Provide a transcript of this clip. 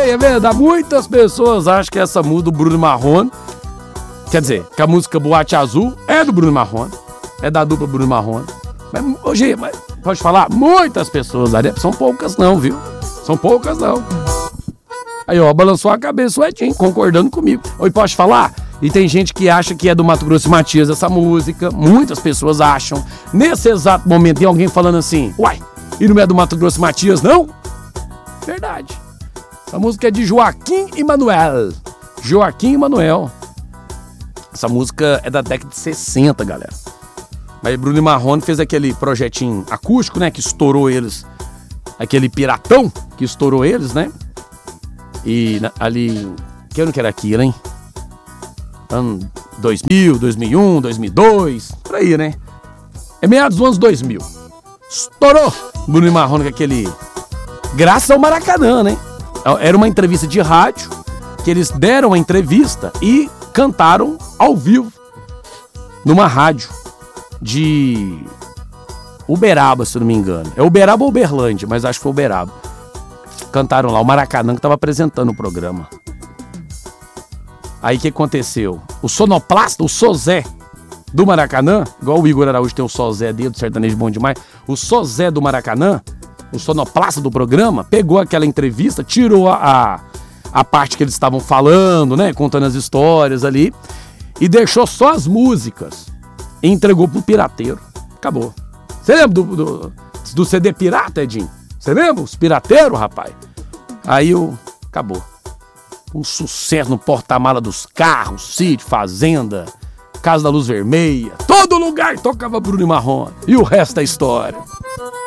é verdade. Muitas pessoas acham que essa música do Bruno Marrone, quer dizer, que a música Boate Azul é do Bruno Marrone, é da dupla Bruno Marrone. Mas, hoje, pode falar? Muitas pessoas, são poucas não, viu? São poucas não. Aí, ó, balançou a cabeça o Edinho, concordando comigo. Oi, posso falar? E tem gente que acha que é do Mato Grosso e Matias essa música. Muitas pessoas acham. Nesse exato momento tem alguém falando assim, uai, e não é do Mato Grosso e Matias, não? Verdade. Essa música é de Joaquim e Manuel. Joaquim e Manuel. Essa música é da década de 60, galera. Mas Bruno Marrone fez aquele projetinho acústico, né, que estourou eles. Aquele piratão que estourou eles, né? E ali, que ano que era aquilo, hein? Ano 2000, 2001, 2002, por aí, né? É meados dos anos 2000. Estourou Bruno Marrone com aquele... Graças ao Maracanã, né? Era uma entrevista de rádio, que eles deram a entrevista e cantaram ao vivo numa rádio de Uberaba, se não me engano. É Uberaba ou Uberlândia, mas acho que foi Uberaba. Cantaram lá, o Maracanã que estava apresentando o programa. Aí o que aconteceu? O sonoplasta, o Sozé do Maracanã, igual o Igor Araújo tem o Sozé dele, do sertanejo bom demais, o Sozé do Maracanã, o sonoplasta do programa, pegou aquela entrevista, tirou a parte que eles estavam falando, né, contando as histórias ali, e deixou só as músicas e entregou pro pirateiro. Acabou. Você lembra do CD pirata, Edinho? Você lembra? Os pirateiros, rapaz? Aí acabou. Um sucesso no porta-mala dos carros, sítio, fazenda, Casa da Luz Vermelha. Todo lugar tocava Bruno Marrone. E o resto é história.